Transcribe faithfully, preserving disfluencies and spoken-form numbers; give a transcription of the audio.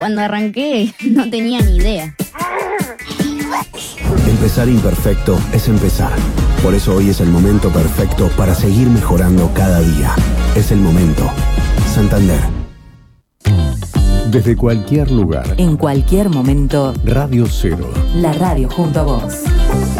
Cuando arranqué no tenía ni idea. Empezar imperfecto es empezar. Por eso hoy es el momento perfecto para seguir mejorando cada día. Es el momento. Santander. Desde cualquier lugar. En cualquier momento. Radio Cero. La radio junto a vos.